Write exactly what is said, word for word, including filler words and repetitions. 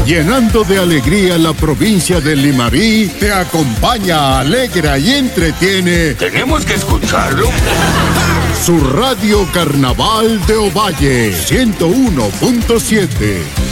llenando de alegría la provincia de Limarí, te acompaña, alegra y entretiene. Tenemos que escucharlo. Su radio Carnaval de Ovalle, ciento uno punto siete.